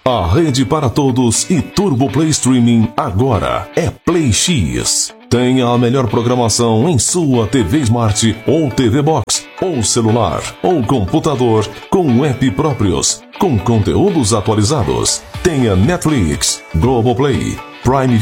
A rede para todos e Turbo Play Streaming agora é Play X. Tenha a melhor programação em sua TV Smart ou TV Box, ou celular, ou computador, com app próprios, com conteúdos atualizados. Tenha Netflix, Globoplay, Prime